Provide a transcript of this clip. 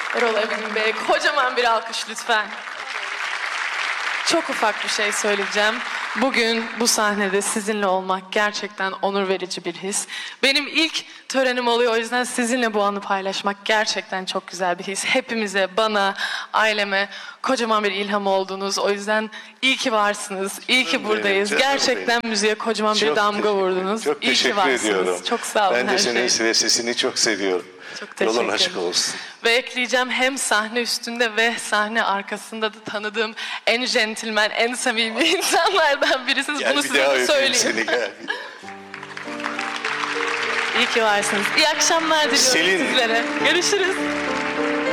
Erol Evgin Bey, kocaman bir alkış lütfen. Çok ufak bir şey söyleyeceğim. Bugün bu sahnede sizinle olmak gerçekten onur verici bir his. Benim ilk törenim oluyor, o yüzden sizinle bu anı paylaşmak gerçekten çok güzel bir his. Hepimize, bana, aileme kocaman bir ilham oldunuz. O yüzden iyi ki varsınız, iyi ki buradayız. Gerçekten müziğe kocaman bir damga vurdunuz. Çok İyi ki teşekkür varsınız. ediyorum. Çok sağ olun Ben de her senin şey. ve sesini çok seviyorum. Çok teşekkür Yolun ederim. açık olsun. Ve ekleyeceğim, hem sahne üstünde ve sahne arkasında da tanıdığım en centilmen, en samimi insanlardan birisiniz. Gel Bunu bir size daha de öpeyim söyleyeyim. seni, gel. İyi ki varsınız. İyi akşamlar diliyorum Selin. sizlere. Görüşürüz.